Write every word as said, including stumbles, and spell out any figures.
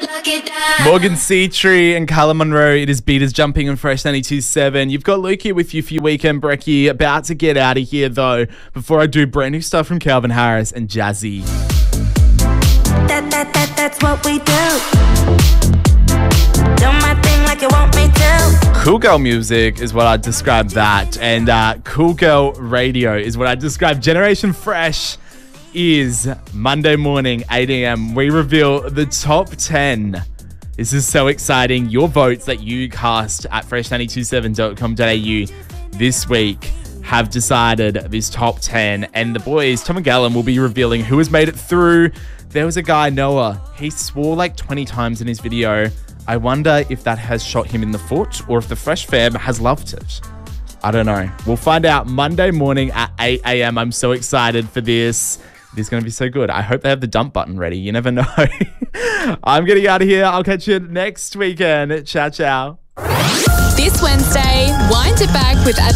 Morgan Seatree and Carla Monroe. It is Beaters jumping on Fresh ninety-two point seven. You've got Luke here with you for your weekend brekkie. About to get out of here though. Before I do, brand new stuff from Calvin Harris and Jazzy. That, that, that, that's what we do. Do my thing like you want me to. Cool girl music is what I describe that. And uh, cool girl radio is what I describe. Generation Fresh is Monday morning, eight a.m. We reveal the top ten. This is so exciting. Your votes that you cast at fresh nine two seven dot com dot a u this week have decided this top ten. And the boys, Tom and Gallon, will be revealing who has made it through. There was a guy, Noah. He swore like twenty times in his video. I wonder if that has shot him in the foot or if the Fresh fam has loved it. I don't know. We'll find out Monday morning at eight a.m. I'm so excited for this. It is going to be so good. I hope they have the dump button ready. You never know. I'm getting out of here. I'll catch you next weekend. Ciao, ciao. This Wednesday, wind it back with